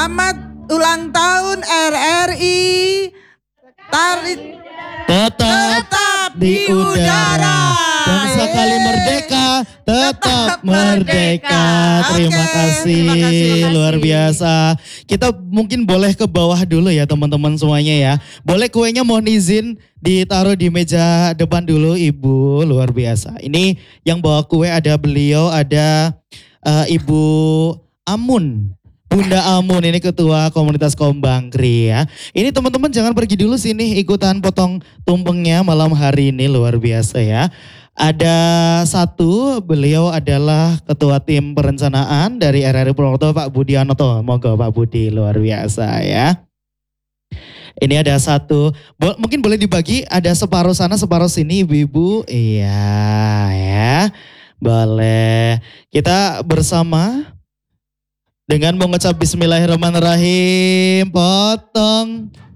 Selamat ulang tahun RRI. Tetap di udara. Bangsa kali merdeka, tetap merdeka. Terima kasih, luar biasa. Kita mungkin boleh ke bawah dulu ya teman-teman semuanya ya. Boleh kuenya mohon izin ditaruh di meja depan dulu Ibu, luar biasa. Ini yang bawa kue ada beliau, ada Ibu Amun. Bunda Amun ini ketua komunitas Kombangkri ya. Ini teman-teman jangan pergi dulu sini ikutan potong tumpengnya malam hari ini luar biasa ya. Ada satu, beliau adalah ketua tim perencanaan dari RRI Purwokerto Pak Budi Anoto. Monggo Pak Budi luar biasa ya. Ini ada satu, mungkin boleh dibagi ada separuh sana separuh sini ibu-ibu. Iya ya, boleh. Kita bersama dengan mengucap bismillahirrahmanirrahim, potong.